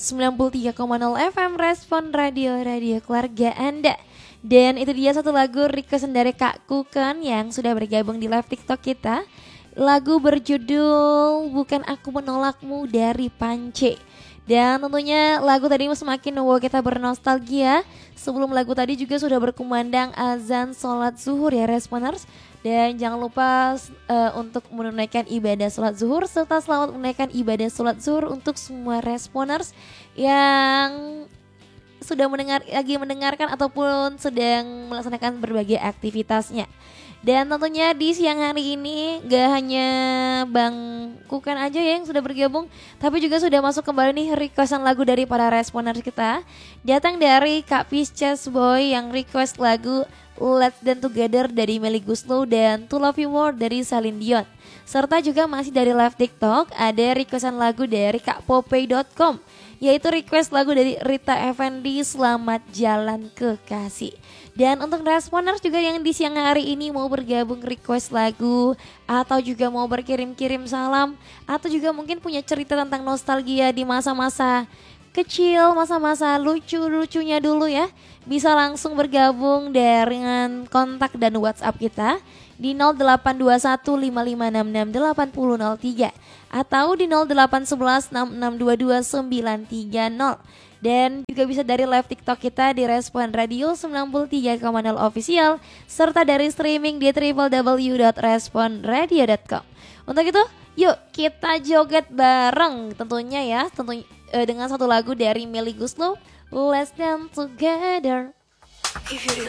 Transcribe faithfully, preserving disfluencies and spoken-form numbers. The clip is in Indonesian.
sembilan puluh tiga koma nol F M Respon Radio, radio keluarga Anda. Dan itu dia satu lagu request dari Kak Kuken yang sudah bergabung di live TikTok kita. Lagu berjudul Bukan Aku Menolakmu dari Pance. Dan tentunya lagu tadi semakin membawa kita bernostalgia. Sebelum lagu tadi juga sudah berkumandang azan sholat zuhur ya Responers. Dan jangan lupa uh, untuk menunaikan ibadah sholat zuhur serta selamat menunaikan ibadah sholat zuhur untuk semua Responers yang sudah mendengar lagi mendengarkan ataupun sedang melaksanakan berbagai aktivitasnya. Dan tentunya di siang hari ini gak hanya Bang Kuken aja ya yang sudah bergabung, tapi juga sudah masuk kembali nih requestan lagu dari para Responers kita. Datang dari Kak Pisces Boy yang request lagu Let's Dance Together dari Melly Goeslaw dan To Love You More dari Celine Dion. Serta juga masih dari live TikTok ada requestan lagu dari kak popey dot com, yaitu request lagu dari Rita Effendy Selamat Jalan Kekasih. Dan untuk Responers juga yang di siang hari ini mau bergabung request lagu atau juga mau berkirim-kirim salam atau juga mungkin punya cerita tentang nostalgia di masa-masa kecil, masa-masa lucu-lucunya dulu ya, bisa langsung bergabung dengan kontak dan WhatsApp kita di nol delapan dua satu lima lima enam enam delapan nol nol tiga atau di nol delapan satu satu enam enam dua dua sembilan tiga nol. Dan juga bisa dari live TikTok kita di Respon Radio sembilan puluh tiga koma nol Official serta dari streaming di w w w dot respon radio dot com. Untuk itu, yuk kita joget bareng tentunya ya, tentunya eh, dengan satu lagu dari Melly Goeslaw, Let's Dance Together.